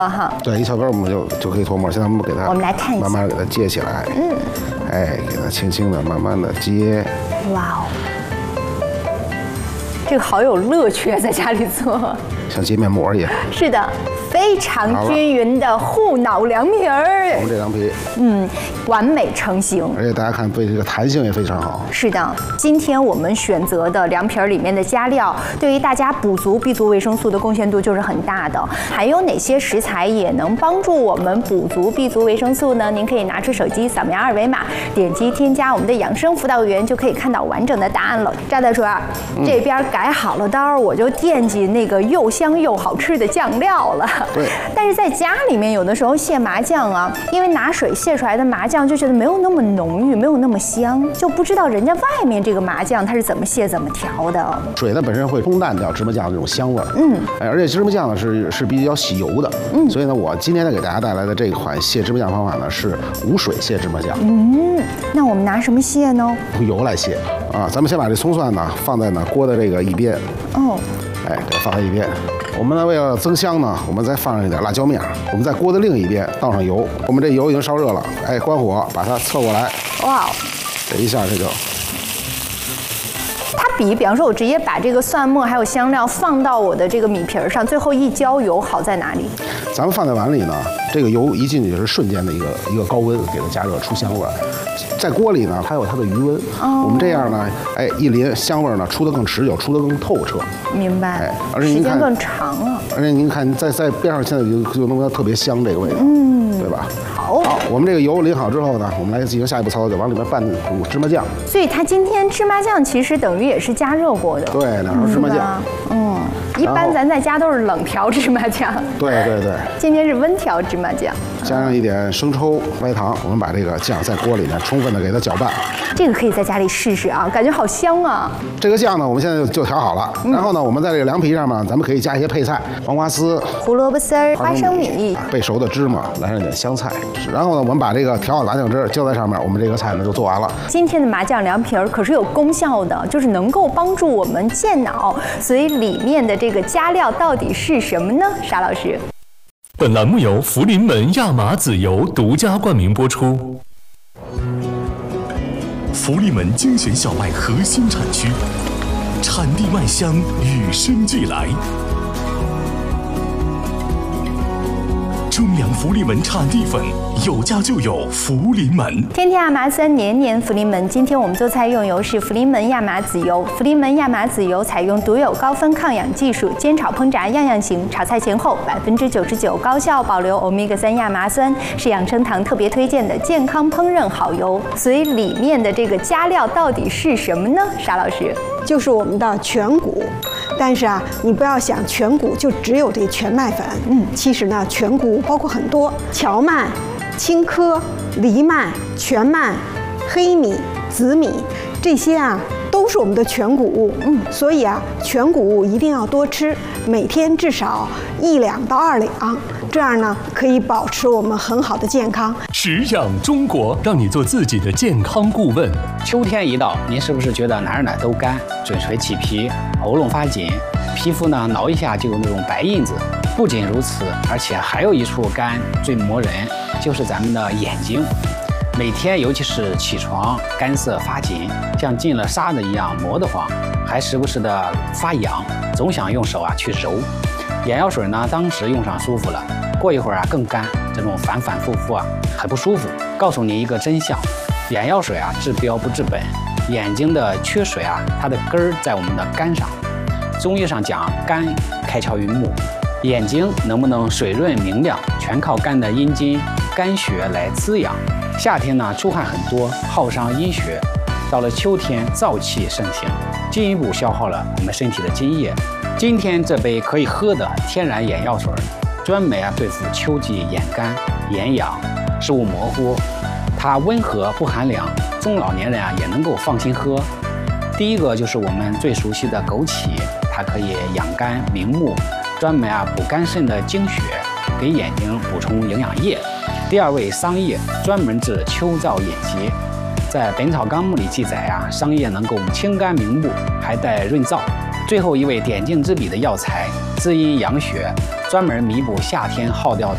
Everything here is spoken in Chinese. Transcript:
啊哈， 对，一小边我们就可以脱模。现在我们给它， 我们来看一下， 慢慢给它接起来。哎，给它轻轻的、慢慢的接。 哇哦，这个好有乐趣啊，在家里做， 像接面膜一样。 是的。非常均匀的护脑凉皮儿， 我们这凉皮， 完美成型。 而且大家看，对这个弹性也非常好。 是的，今天我们选择的凉皮儿里面的加料，对于大家补足 B 族维生素的贡献度就是很大的。还有哪些食材也能帮助我们补足 B 族维生素呢？您可以拿出手机扫描二维码，点击添加我们的养生辅导员，就可以看到完整的答案了。赵大厨，这边改好了刀，我就惦记那个又香又好吃的酱料了。 对， 但是在家里面有的时候卸麻酱啊，因为拿水卸出来的麻酱就觉得没有那么浓郁，没有那么香，就不知道人家外面这个麻酱它是怎么卸怎么调的。 水呢本身会冲淡掉芝麻酱的这种香味儿，而且芝麻酱呢是比较吸油的，所以呢我今天呢给大家带来的这款卸芝麻酱方法呢是无水卸芝麻酱。 那我们拿什么卸呢？ 用油来卸啊，咱们先把这葱蒜呢放在呢锅的这个一边，哎，给它放在一边。我们呢，为了增香呢，我们再放上一点辣椒面。我们在锅的另一边倒上油，我们这油已经烧热了，哎，关火，把它侧过来。 哇， 这一下这就。 它比方说，我直接把这个蒜末还有香料放到我的这个米皮儿上，最后一浇油好在哪里？ 咱们放在碗里呢，这个油一进去是瞬间的一个高温给它加热出香味儿，在锅里呢它有它的余温，我们这样呢，哎一淋香味儿呢出得更持久，出得更透彻。 明白。 哎，而且您看时间更长了。 而且您看在边上现在就弄得特别香这个味道，对吧？ 好， 我们这个油淋好之后呢，我们来进行下一步操作，就往里面拌芝麻酱。 所以它今天芝麻酱其实等于也是加热过的。 对，两勺芝麻酱。 一般咱在家都是冷调芝麻酱。 对对对。 今天是温调芝麻酱， 加上一点生抽、白糖，我们把这个酱在锅里面充分的给它搅拌。 这个可以在家里试试啊，感觉好香啊。 这个酱呢，我们现在就调好了。然后呢，我们在这个凉皮上面，咱们可以加一些配菜，黄瓜丝、 胡萝卜丝儿、花生米、 焙熟的芝麻，来上一点香菜。然后呢，我们把这个调好的麻酱汁浇在上面，我们这个菜呢就做完了。 今天的麻酱凉皮儿可是有功效的，就是能够帮助我们健脑。所以里面的这个加料到底是什么呢？沙老师。 本栏目由福临门亚麻籽油独家冠名播出。福临门精选小麦核心产区，产地麦香与生俱来。中粮福临门产地粉，有家就有福临门。 天天亚麻酸，年年福临门。今天我们做菜用油是福临门亚麻籽油。福临门亚麻籽油采用独有高分抗氧技术，煎炒烹炸样样行。炒菜前后99%高效保留欧米伽3亚麻酸，是养生堂特别推荐的健康烹饪好油。所以里面的这个加料到底是什么呢？沙老师， 就是我们的全谷。但是啊，你不要想全谷就只有这全麦粉，其实呢，全谷包括很多荞麦、青稞、藜麦、全麦、黑米、紫米，这些啊都是我们的全谷物。所以啊，全谷物一定要多吃，每天至少1两到2两，这样呢可以保持我们很好的健康。 食养中国，让你做自己的健康顾问。 秋天一到，您是不是觉得哪儿哪儿都干，嘴唇起皮，喉咙发紧，皮肤呢挠一下就有那种白印子？不仅如此，而且还有一处干最磨人，就是咱们的眼睛。每天尤其是起床，干涩发紧，像进了沙子一样磨得慌，还时不时的发痒，总想用手去揉。眼药水呢，当时用上舒服了，过一会儿更干，这种反反复复很不舒服。告诉你一个真相，眼药水治标不治本。眼睛的缺水它的根儿在我们的肝上。中医上讲，肝开窍于目，眼睛能不能水润明亮，全靠肝的阴经、肝血来滋养。夏天呢，出汗很多，耗伤阴血；到了秋天，燥气盛行，进一步消耗了我们身体的津液。今天这杯可以喝的天然眼药水，专门对付秋季眼干、眼痒、视物模糊。它温和不寒凉，中老年人也能够放心喝。第一个就是我们最熟悉的枸杞，它可以养肝明目，专门补肝肾的精血，给眼睛补充营养液。第二位桑叶，专门治秋燥眼结，在《本草纲目》里记载桑叶能够清肝明目，还带润燥。最后一位点睛之笔的药材，滋阴养血，专门弥补夏天耗掉